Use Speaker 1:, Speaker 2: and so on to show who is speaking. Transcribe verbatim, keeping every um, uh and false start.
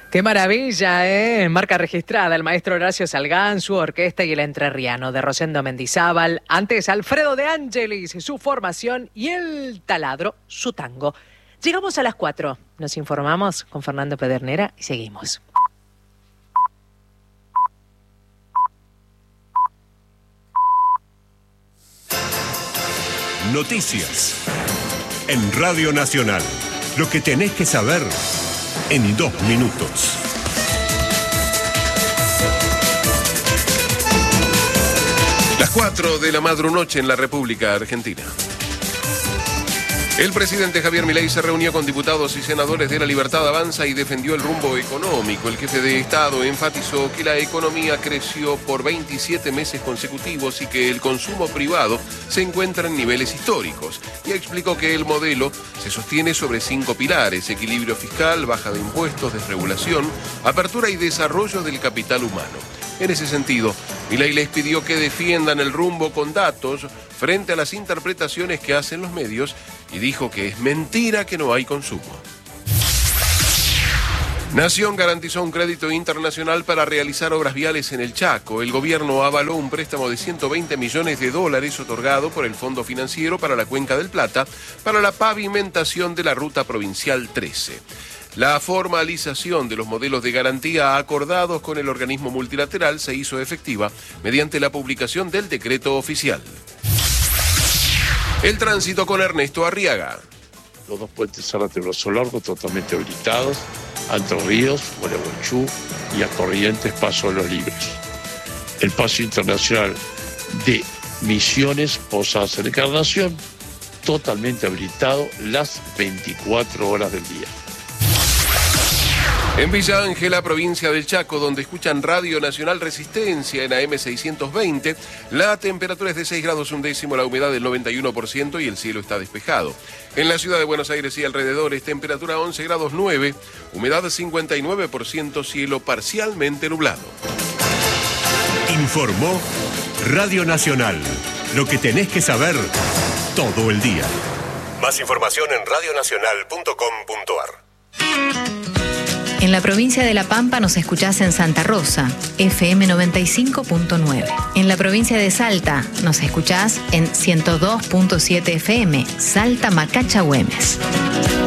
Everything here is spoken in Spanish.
Speaker 1: Qué maravilla, ¿eh? Marca registrada, el maestro Horacio Salgán, su orquesta y el entrerriano de Rosendo Mendizábal. Antes, Alfredo de Angelis, su formación y el taladro, su tango. Llegamos a las cuatro. Nos informamos con Fernando Pedernera y seguimos.
Speaker 2: Noticias en Radio Nacional. Lo que tenés que saber en dos minutos. Las cuatro de la madrunoche en la República Argentina. El presidente Javier Milei se reunió con diputados y senadores de La Libertad Avanza y defendió el rumbo económico. El jefe de Estado enfatizó que la economía creció por veintisiete meses consecutivos y que el consumo privado se encuentra en niveles históricos. Y explicó que el modelo se sostiene sobre cinco pilares: equilibrio fiscal, baja de impuestos, desregulación, apertura y desarrollo del capital humano. En ese sentido, Milei les pidió que defiendan el rumbo con datos frente a las interpretaciones que hacen los medios y dijo que es mentira que no hay consumo. Nación garantizó un crédito internacional para realizar obras viales en el Chaco. El gobierno avaló un préstamo de ciento veinte millones de dólares otorgado por el Fondo Financiero para la Cuenca del Plata para la pavimentación de la Ruta Provincial trece. La formalización de los modelos de garantía acordados con el organismo multilateral se hizo efectiva mediante la publicación del decreto oficial. El tránsito con Ernesto Arriaga.
Speaker 3: Los dos puentes Zárate y Brazo Largo totalmente habilitados, Altos Ríos, Gualeguaychú y a Corrientes Paso de los Libres. El paso internacional de Misiones, Posadas de Encarnación, totalmente habilitado las veinticuatro horas del día.
Speaker 2: En Villa Ángela, provincia del Chaco, donde escuchan Radio Nacional Resistencia en A M seiscientos veinte, la temperatura es de seis grados un décimo, la humedad del noventa y uno por ciento y el cielo está despejado. En la ciudad de Buenos Aires y alrededores, temperatura once grados nueve, humedad cincuenta y nueve por ciento, cielo parcialmente nublado. Informó Radio Nacional. Lo que tenés que saber todo el día. Más información en radio nacional punto com punto a r.
Speaker 4: En la provincia de La Pampa nos escuchás en Santa Rosa, F M noventa y cinco punto nueve. En la provincia de Salta nos escuchás en ciento dos punto siete F M, Salta Macacha Güemes.